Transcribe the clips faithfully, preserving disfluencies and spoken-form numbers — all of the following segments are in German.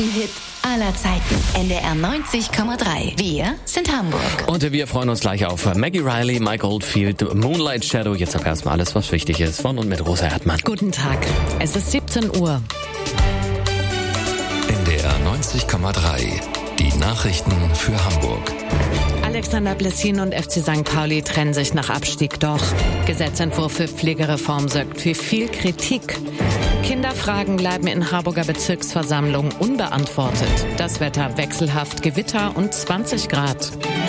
größten Hits aller Zeiten. N D R neunzig Komma drei. Wir sind Hamburg. Und wir freuen uns gleich auf Maggie Riley, Mike Oldfield, Moonlight Shadow. Jetzt aber erstmal alles, was wichtig ist. Von und mit Rosa Erdmann. Guten Tag. Es ist siebzehn Uhr. N D R neunzig Komma drei. Die Nachrichten für Hamburg. Alexander Blessin und F C Sankt Pauli trennen sich nach Abstieg. Doch Gesetzentwurf für Pflegereform sorgt für viel Kritik. Kinderfragen bleiben in Harburger Bezirksversammlung unbeantwortet. Das Wetter wechselhaft, Gewitter und zwanzig Grad.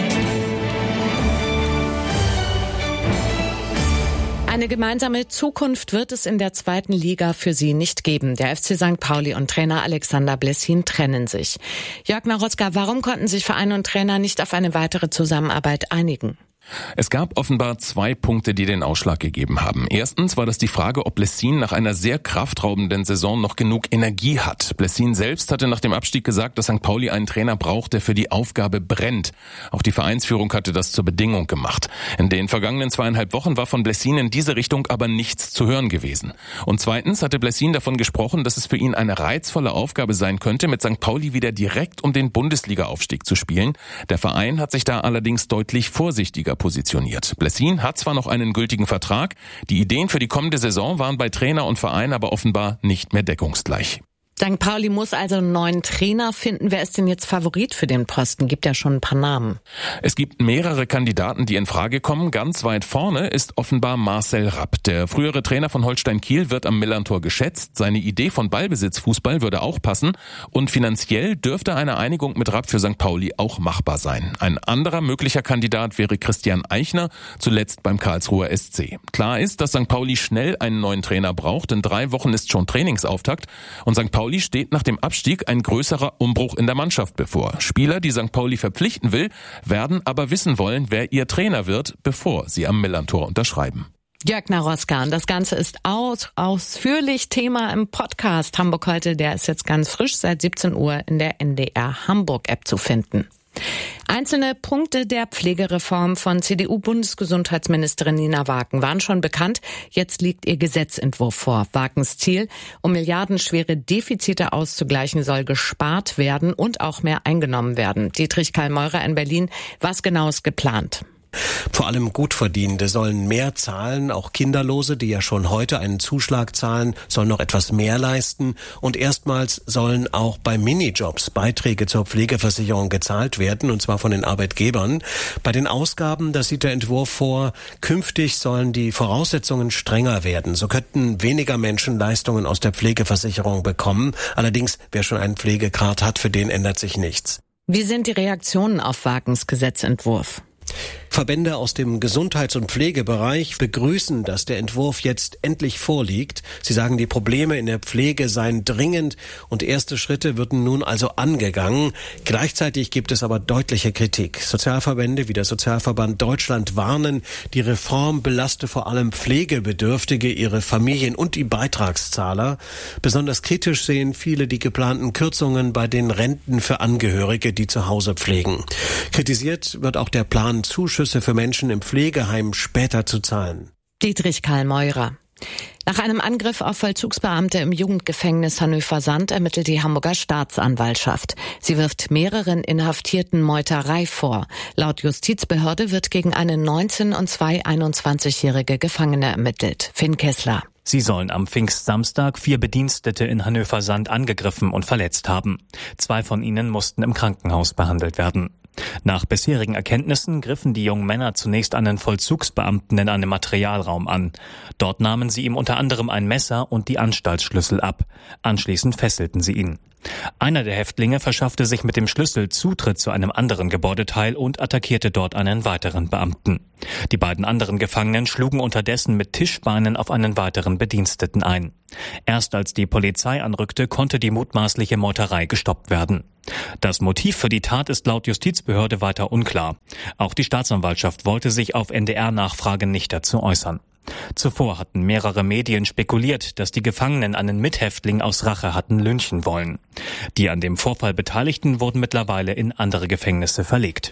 Eine gemeinsame Zukunft wird es in der zweiten Liga für sie nicht geben. Der F C Sankt Pauli und Trainer Alexander Blessin trennen sich. Jörg Narotzka, warum konnten sich Verein und Trainer nicht auf eine weitere Zusammenarbeit einigen? Es gab offenbar zwei Punkte, die den Ausschlag gegeben haben. Erstens war das die Frage, ob Blessin nach einer sehr kraftraubenden Saison noch genug Energie hat. Blessin selbst hatte nach dem Abstieg gesagt, dass Sankt Pauli einen Trainer braucht, der für die Aufgabe brennt. Auch die Vereinsführung hatte das zur Bedingung gemacht. In den vergangenen zweieinhalb Wochen war von Blessin in diese Richtung aber nichts zu hören gewesen. Und zweitens hatte Blessin davon gesprochen, dass es für ihn eine reizvolle Aufgabe sein könnte, mit Sankt Pauli wieder direkt um den Bundesliga-Aufstieg zu spielen. Der Verein hat sich da allerdings deutlich vorsichtiger positioniert. Blessin hat zwar noch einen gültigen Vertrag, die Ideen für die kommende Saison waren bei Trainer und Verein aber offenbar nicht mehr deckungsgleich. Sankt Pauli muss also einen neuen Trainer finden. Wer ist denn jetzt Favorit für den Posten? Gibt ja schon ein paar Namen. Es gibt mehrere Kandidaten, die in Frage kommen. Ganz weit vorne ist offenbar Marcel Rapp. Der frühere Trainer von Holstein Kiel wird am Millerntor geschätzt. Seine Idee von Ballbesitzfußball würde auch passen. Und finanziell dürfte eine Einigung mit Rapp für Sankt Pauli auch machbar sein. Ein anderer möglicher Kandidat wäre Christian Eichner, zuletzt beim Karlsruher S C. Klar ist, dass Sankt Pauli schnell einen neuen Trainer braucht. In drei Wochen ist schon Trainingsauftakt. Und Sankt Pauli steht nach dem Abstieg ein größerer Umbruch in der Mannschaft bevor. Spieler, die Sankt Pauli verpflichten will, werden aber wissen wollen, wer ihr Trainer wird, bevor sie am Millerntor unterschreiben. Jörg Narotzka, das Ganze ist aus, ausführlich Thema im Podcast Hamburg heute. Der ist jetzt ganz frisch seit siebzehn Uhr in der N D R Hamburg App zu finden. Einzelne Punkte der Pflegereform von C D U-Bundesgesundheitsministerin Nina Wagen waren schon bekannt. Jetzt liegt ihr Gesetzentwurf vor. Wagens Ziel, um milliardenschwere Defizite auszugleichen, soll gespart werden und auch mehr eingenommen werden. Dietrich Kallmeurer in Berlin. Was genau ist geplant? Vor allem Gutverdienende sollen mehr zahlen, auch Kinderlose, die ja schon heute einen Zuschlag zahlen, sollen noch etwas mehr leisten. Und erstmals sollen auch bei Minijobs Beiträge zur Pflegeversicherung gezahlt werden, und zwar von den Arbeitgebern. Bei den Ausgaben, das sieht der Entwurf vor, künftig sollen die Voraussetzungen strenger werden. So könnten weniger Menschen Leistungen aus der Pflegeversicherung bekommen. Allerdings, wer schon einen Pflegegrad hat, für den ändert sich nichts. Wie sind die Reaktionen auf Wagens Gesetzentwurf? Verbände aus dem Gesundheits- und Pflegebereich begrüßen, dass der Entwurf jetzt endlich vorliegt. Sie sagen, die Probleme in der Pflege seien dringend und erste Schritte würden nun also angegangen. Gleichzeitig gibt es aber deutliche Kritik. Sozialverbände wie der Sozialverband Deutschland warnen, die Reform belaste vor allem Pflegebedürftige, ihre Familien und die Beitragszahler. Besonders kritisch sehen viele die geplanten Kürzungen bei den Renten für Angehörige, die zu Hause pflegen. Kritisiert wird auch der Plan, Zuschüsse für Menschen im Pflegeheim später zu zahlen. Dietrich Kallmeurer. Nach einem Angriff auf Vollzugsbeamte im Jugendgefängnis Hannöver-Sand ermittelt die Hamburger Staatsanwaltschaft. Sie wirft mehreren Inhaftierten Meuterei vor. Laut Justizbehörde wird gegen eine neunzehn- und zwei einundzwanzigjährige Gefangene ermittelt. Finn Kessler. Sie sollen am Pfingstsamstag vier Bedienstete in Hannöver-Sand angegriffen und verletzt haben. Zwei von ihnen mussten im Krankenhaus behandelt werden. Nach bisherigen Erkenntnissen griffen die jungen Männer zunächst einen Vollzugsbeamten in einem Materialraum an. Dort nahmen sie ihm unter anderem ein Messer und die Anstaltsschlüssel ab. Anschließend fesselten sie ihn. Einer der Häftlinge verschaffte sich mit dem Schlüssel Zutritt zu einem anderen Gebäudeteil und attackierte dort einen weiteren Beamten. Die beiden anderen Gefangenen schlugen unterdessen mit Tischbeinen auf einen weiteren Bediensteten ein. Erst als die Polizei anrückte, konnte die mutmaßliche Meuterei gestoppt werden. Das Motiv für die Tat ist laut Justizbehörde weiter unklar. Auch die Staatsanwaltschaft wollte sich auf N D R-Nachfrage nicht dazu äußern. Zuvor hatten mehrere Medien spekuliert, dass die Gefangenen einen Mithäftling aus Rache hatten lynchen wollen. Die an dem Vorfall Beteiligten wurden mittlerweile in andere Gefängnisse verlegt.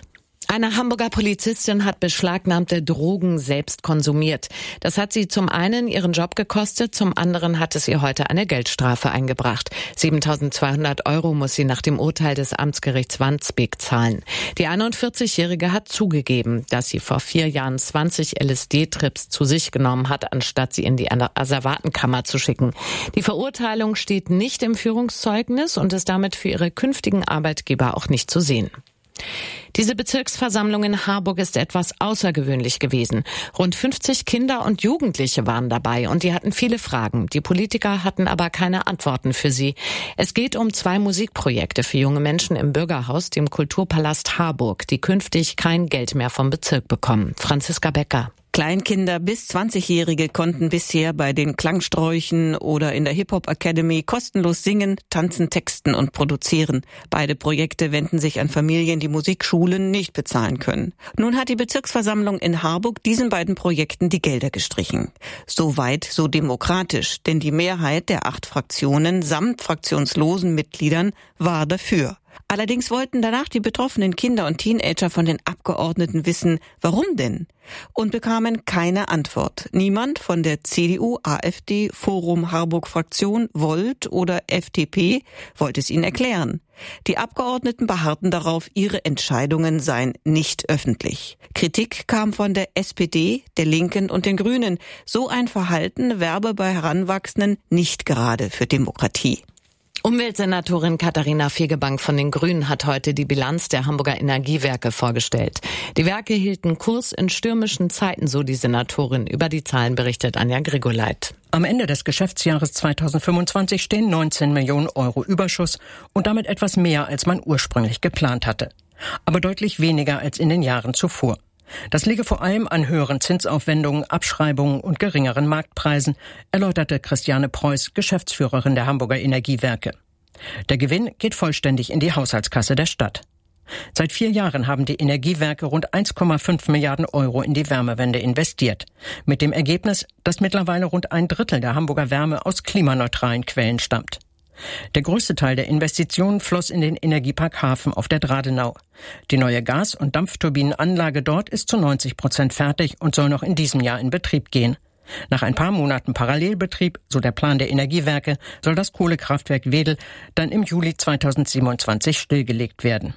Eine Hamburger Polizistin hat beschlagnahmte Drogen selbst konsumiert. Das hat sie zum einen ihren Job gekostet, zum anderen hat es ihr heute eine Geldstrafe eingebracht. siebentausendzweihundert Euro muss sie nach dem Urteil des Amtsgerichts Wandsbek zahlen. Die einundvierzigjährige hat zugegeben, dass sie vor vier Jahren zwanzig L S D-Trips zu sich genommen hat, anstatt sie in die Asservatenkammer zu schicken. Die Verurteilung steht nicht im Führungszeugnis und ist damit für ihre künftigen Arbeitgeber auch nicht zu sehen. Diese Bezirksversammlung in Harburg ist etwas außergewöhnlich gewesen. Rund fünfzig Kinder und Jugendliche waren dabei und die hatten viele Fragen. Die Politiker hatten aber keine Antworten für sie. Es geht um zwei Musikprojekte für junge Menschen im Bürgerhaus, dem Kulturpalast Harburg, die künftig kein Geld mehr vom Bezirk bekommen. Franziska Becker. Kleinkinder bis zwanzigjährige konnten bisher bei den Klangsträuchen oder in der Hip-Hop Academy kostenlos singen, tanzen, texten und produzieren. Beide Projekte wenden sich an Familien, die Musikschulen nicht bezahlen können. Nun hat die Bezirksversammlung in Harburg diesen beiden Projekten die Gelder gestrichen. So weit, so demokratisch, denn die Mehrheit der acht Fraktionen samt fraktionslosen Mitgliedern war dafür. Allerdings wollten danach die betroffenen Kinder und Teenager von den Abgeordneten wissen, warum denn? Und bekamen keine Antwort. Niemand von der C D U, AfD, Forum Harburg Fraktion, Volt oder F D P wollte es ihnen erklären. Die Abgeordneten beharrten darauf, ihre Entscheidungen seien nicht öffentlich. Kritik kam von der S P D, der Linken und den Grünen. So ein Verhalten werbe bei Heranwachsenden nicht gerade für Demokratie. Umweltsenatorin Katharina Fegebank von den Grünen hat heute die Bilanz der Hamburger Energiewerke vorgestellt. Die Werke hielten Kurs in stürmischen Zeiten, so die Senatorin. Über die Zahlen berichtet Anja Grigoleit. Am Ende des Geschäftsjahres zweitausendfünfundzwanzig stehen neunzehn Millionen Euro Überschuss und damit etwas mehr, als man ursprünglich geplant hatte. Aber deutlich weniger als in den Jahren zuvor. Das liege vor allem an höheren Zinsaufwendungen, Abschreibungen und geringeren Marktpreisen, erläuterte Christiane Preuß, Geschäftsführerin der Hamburger Energiewerke. Der Gewinn geht vollständig in die Haushaltskasse der Stadt. Seit vier Jahren haben die Energiewerke rund eins Komma fünf Milliarden Euro in die Wärmewende investiert. Mit dem Ergebnis, dass mittlerweile rund ein Drittel der Hamburger Wärme aus klimaneutralen Quellen stammt. Der größte Teil der Investitionen floss in den Energiepark Hafen auf der Dradenau. Die neue Gas- und Dampfturbinenanlage dort ist zu neunzig Prozent fertig und soll noch in diesem Jahr in Betrieb gehen. Nach ein paar Monaten Parallelbetrieb, so der Plan der Energiewerke, soll das Kohlekraftwerk Wedel dann im Juli zweitausendsiebenundzwanzig stillgelegt werden.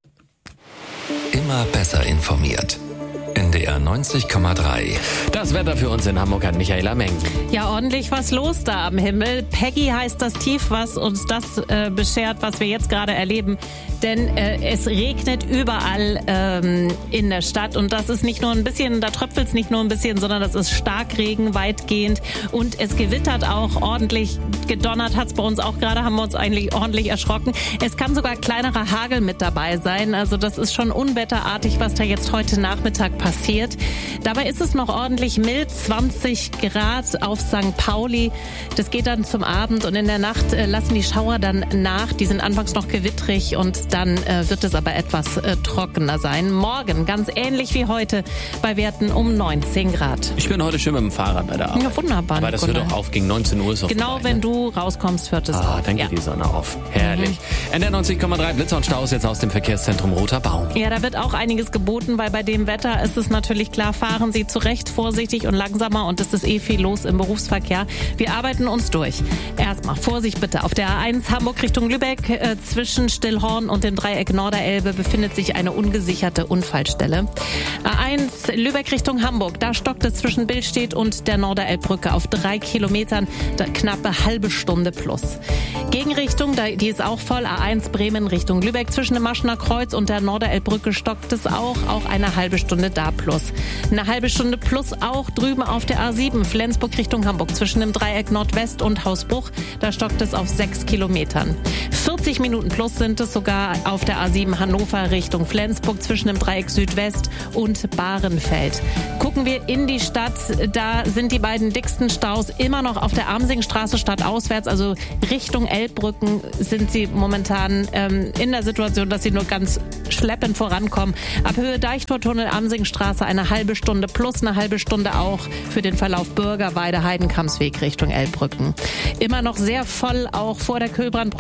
Immer besser informiert. N D R neunzig Komma drei. Das Wetter für uns in Hamburg hat Michaela Meng. Ja, ordentlich was los da am Himmel. Peggy heißt das Tief, was uns das äh, beschert, was wir jetzt gerade erleben. Denn äh, es regnet überall ähm, in der Stadt. Und das ist nicht nur ein bisschen, da tröpfelt es nicht nur ein bisschen, sondern das ist Starkregen weitgehend. Und es gewittert auch ordentlich. Gedonnert hat es bei uns auch gerade, haben wir uns eigentlich ordentlich erschrocken. Es kann sogar kleinerer Hagel mit dabei sein. Also das ist schon unwetterartig, was da jetzt heute Nachmittag passiert. Dabei ist es noch ordentlich mild, zwanzig Grad auf Sankt Pauli. Das geht dann zum Abend und in der Nacht äh, lassen die Schauer dann nach. Die sind anfangs noch gewittrig und dann äh, wird es aber etwas äh, trockener sein. Morgen ganz ähnlich wie heute bei Werten um neunzehn Grad. Ich bin heute schön mit dem Fahrrad bei der Arbeit. Ja, wunderbar. Aber das hört doch auf, gegen neunzehn Uhr ist auch Genau, vorbei, wenn ne? du rauskommst, hört es ah, auf. Dann geht ja. die Sonne auf. Herrlich. Mhm. N D R neunzig Komma drei Blitzer und Staus jetzt aus dem Verkehrszentrum Roter Baum. Ja, da wird auch einiges geboten, weil bei dem Wetter ist es natürlich klar, fahren Sie zurecht, vorsichtig und langsamer und es ist eh viel los im Berufsverkehr. Wir arbeiten uns durch. Erstmal Vorsicht bitte. Auf der A eins Hamburg Richtung Lübeck äh, zwischen Stillhorn und dem Dreieck Norderelbe befindet sich eine ungesicherte Unfallstelle. A eins Lübeck Richtung Hamburg, da stockt es zwischen Billstedt und der Norderelbbrücke auf drei Kilometern, da knappe halbe Stunde plus. Gegenrichtung, da, die ist auch voll, A eins Bremen Richtung Lübeck zwischen dem Maschener Kreuz und der Norderelbbrücke stockt es auch, auch eine halbe Stunde da plus. Eine halbe Stunde plus auch drüben auf der A sieben Flensburg Richtung Hamburg zwischen dem Dreieck Nordwest und Hausbruch, da stockt es auf sechs Kilometern. vierzig Minuten plus sind es sogar auf der A sieben Hannover Richtung Flensburg zwischen dem Dreieck Südwest und Bahrenfeld. Gucken wir in die Stadt, da sind die beiden dicksten Staus immer noch auf der Amsingstraße stadtauswärts, also Richtung Elbbrücken sind sie momentan ähm, in der Situation, dass sie nur ganz schleppend vorankommen. Ab Höhe Deichtortunnel Amsingstraße eine halbe Stunde plus eine halbe Stunde auch für den Verlauf Bürgerweide Heidenkampsweg Richtung Elbbrücken. Immer noch sehr voll auch vor der Köhlbrandbrücke, also auf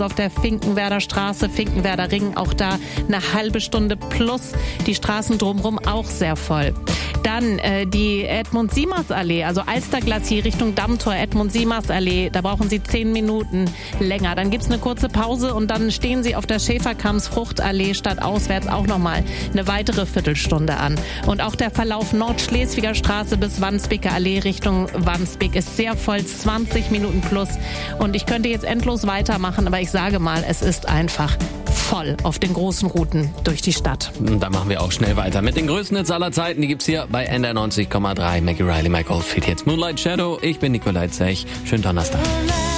auf der Finkenwerder Straße, Finkenwerder Ring, auch da eine halbe Stunde plus. Die Straßen drumherum auch sehr voll. Dann äh, die Edmund-Siemers-Allee, also Alsterglacier Richtung Dammtor, Edmund-Siemers-Allee, da brauchen Sie zehn Minuten länger. Dann gibt's eine kurze Pause und dann stehen Sie auf der Schäferkamms-Fruchtallee statt auswärts auch nochmal eine weitere Viertelstunde an. Und auch der Verlauf Nordschleswiger Straße bis Wandsbeker Allee Richtung Wandsbek ist sehr voll, zwanzig Minuten plus. Und ich könnte jetzt endlos weitermachen, aber ich sage mal, es ist einfach voll auf den großen Routen durch die Stadt. Und da machen wir auch schnell weiter mit den größten Hits aller Zeiten. Die gibt's hier bei N D R neunzig Komma drei. Maggie Riley, Mike Oldfield, jetzt Moonlight Shadow. Ich bin Nikolai Zech. Schönen Donnerstag.